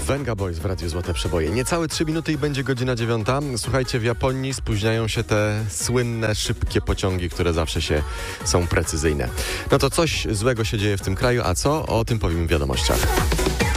Venga Boys w Radiu Złote Przeboje. Niecałe 3 minuty i będzie godzina 9. Słuchajcie, w Japonii spóźniają się te słynne, szybkie pociągi, które zawsze są precyzyjne. No to coś złego się dzieje w tym kraju, a co? O tym powiem w wiadomościach.